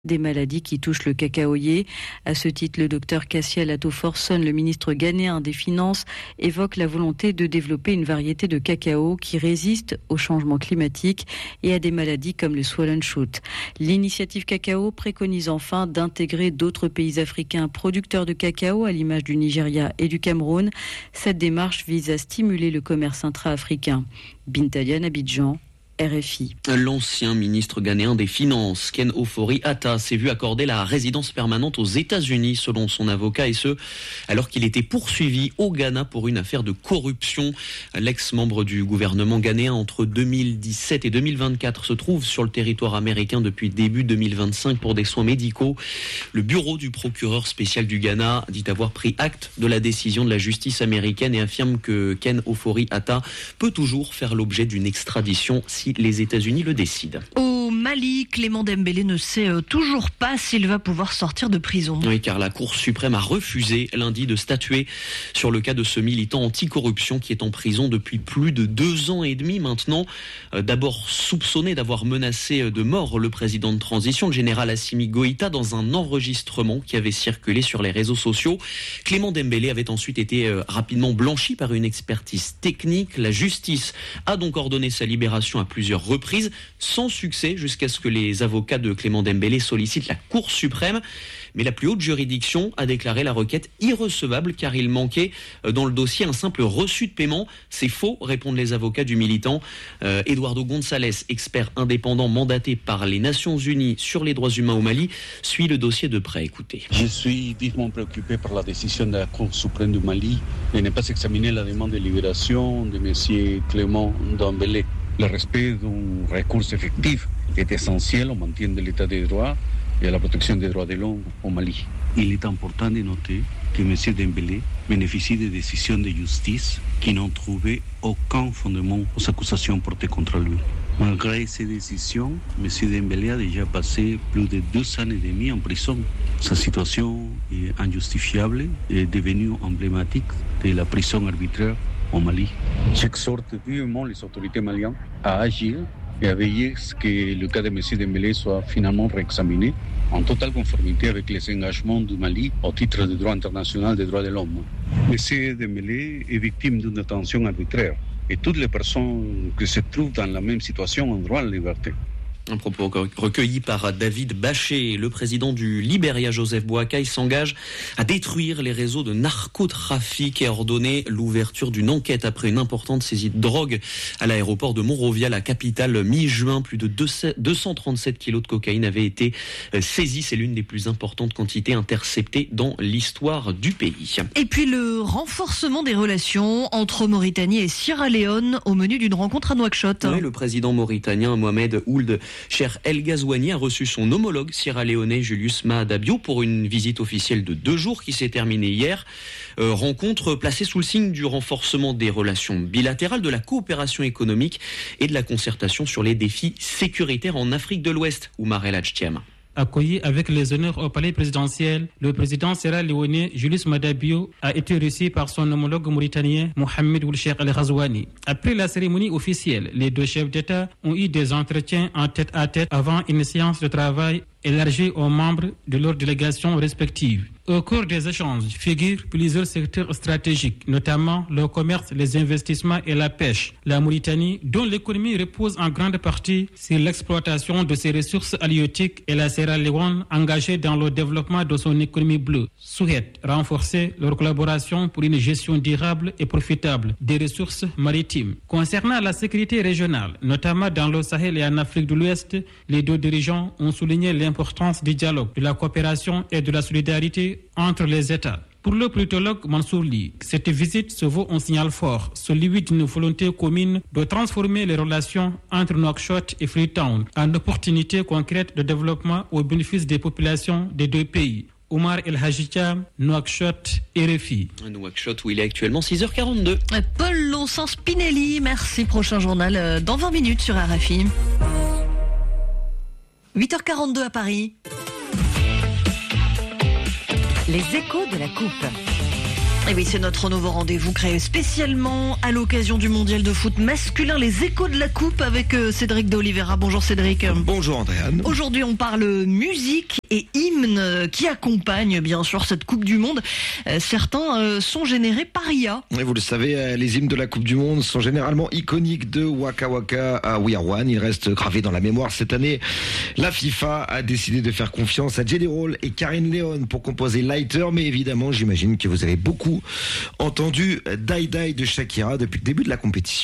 des maladies qui touchent le cacaoyer. À ce titre, le docteur Kassia Lato-Forson, le ministre ghanéen des Finances, évoque la volonté de développer une variété de cacao qui résiste au changement climatique et à des maladies comme le swollen shoot. L'initiative cacao préconise enfin d'intégrer d'autres pays africains producteurs de cacao à l'image du Nigeria et du Cameroun. Cette démarche vise à stimuler le commerce intra-africain. Bintalian, Abidjan. RFI. L'ancien ministre ghanéen des Finances, Ken Ofori-Atta, s'est vu accorder la résidence permanente aux États-Unis, selon son avocat, et ce, alors qu'il était poursuivi au Ghana pour une affaire de corruption. L'ex-membre du gouvernement ghanéen entre 2017 et 2024 se trouve sur le territoire américain depuis début 2025 pour des soins médicaux. Le bureau du procureur spécial du Ghana dit avoir pris acte de la décision de la justice américaine et affirme que Ken Ofori-Atta peut toujours faire l'objet d'une extradition si les États-Unis le décident. Au Mali, Clément Dembélé ne sait toujours pas s'il va pouvoir sortir de prison. Oui, car la Cour suprême a refusé lundi de statuer sur le cas de ce militant anticorruption qui est en prison depuis plus de 2 ans et demi maintenant. D'abord soupçonné d'avoir menacé de mort le président de transition, le général Assimi Goïta, dans un enregistrement qui avait circulé sur les réseaux sociaux. Clément Dembélé avait ensuite été rapidement blanchi par une expertise technique. La justice a donc ordonné sa libération à plusieurs reprises, sans succès, jusqu'à ce que les avocats de Clément Dembélé sollicitent la Cour suprême. Mais la plus haute juridiction a déclaré la requête irrecevable car il manquait dans le dossier un simple reçu de paiement. C'est faux, répondent les avocats du militant. Eduardo González, expert indépendant mandaté par les Nations Unies sur les droits humains au Mali, suit le dossier de près. Écoutez. Je suis vivement préoccupé par la décision de la Cour suprême du Mali de ne pas examiner la demande de libération de M. Clément Dembélé. Le respect d'un recours effectif est essentiel au maintien de l'état de droit et à la protection des droits de l'homme au Mali. Il est important de noter que M. Dembélé bénéficie de décisions de justice qui n'ont trouvé aucun fondement aux accusations portées contre lui. Malgré ces décisions, M. Dembélé a déjà passé plus de 2 ans et demi en prison. Sa situation est injustifiable et est devenue emblématique de la prison arbitraire au Mali. J'exhorte vivement les autorités maliennes à agir et à veiller à ce que le cas de M. Dembélé soit finalement réexaminé en totale conformité avec les engagements du Mali au titre du droit international des droits de l'homme. M. Dembélé est victime d'une détention arbitraire et toutes les personnes qui se trouvent dans la même situation ont droit à la liberté. Un propos recueilli par David Baché. Le président du Libéria, Joseph Boakai, s'engage à détruire les réseaux de narcotrafic et a ordonné l'ouverture d'une enquête après une importante saisie de drogue à l'aéroport de Monrovia, la capitale, mi-juin. Plus de 237 kilos de cocaïne avaient été saisis. C'est l'une des plus importantes quantités interceptées dans l'histoire du pays. Et puis le renforcement des relations entre Mauritanie et Sierra Leone au menu d'une rencontre à Nouakchott. Oui, le président mauritanien Mohamed Ould Cheikh El Ghazouani a reçu son homologue sierra-léonais Julius Maada Bio pour une visite officielle de 2 jours qui s'est terminée hier. Rencontre placée sous le signe du renforcement des relations bilatérales, de la coopération économique et de la concertation sur les défis sécuritaires en Afrique de l'Ouest. Oumar El Hadj-Thiam. Accueilli avec les honneurs au palais présidentiel, le président sierra-léonais Julius Maada Bio a été reçu par son homologue mauritanien Mohamed Ould Cheikh El Ghazouani. Après la cérémonie officielle, les 2 chefs d'État ont eu des entretiens en tête-à-tête avant une séance de travail élargie aux membres de leurs délégations respectives. Au cours des échanges figurent plusieurs secteurs stratégiques, notamment le commerce, les investissements et la pêche. La Mauritanie, dont l'économie repose en grande partie sur l'exploitation de ses ressources halieutiques, et la Sierra Leone, engagée dans le développement de son économie bleue, souhaitent renforcer leur collaboration pour une gestion durable et profitable des ressources maritimes. Concernant la sécurité régionale, notamment dans le Sahel et en Afrique de l'Ouest, les 2 dirigeants ont souligné l'importance du dialogue, de la coopération et de la solidarité entre les États. Pour le politologue Mansour Ly, cette visite se vaut un signal fort, celui d'une volonté commune de transformer les relations entre Nouakchott et Freetown en opportunités concrètes de développement au bénéfice des populations des 2 pays. Oumar El Hadj-Thiam, Nouakchott, RFI. Nouakchott où il est actuellement 6h42. Paul Lonsant-Spinelli, merci. Prochain journal dans 20 minutes sur RFI. 8h42 à Paris. Les échos de la coupe. Et oui, c'est notre nouveau rendez-vous créé spécialement à l'occasion du mondial de foot masculin, les échos de la coupe avec Cédric de Oliveira. Bonjour Cédric. Bonjour Andréane. Aujourd'hui, on parle musique et hymnes qui accompagnent bien sûr cette Coupe du Monde. Certains sont générés par IA. Et vous le savez, les hymnes de la Coupe du Monde sont généralement iconiques de Waka Waka à We Are One. Ils restent gravés dans la mémoire. Cette année, la FIFA a décidé de faire confiance à Jelly Roll et Karine Léon pour composer Lighter. Mais évidemment, j'imagine que vous avez beaucoup entendu Die Die de Shakira depuis le début de la compétition.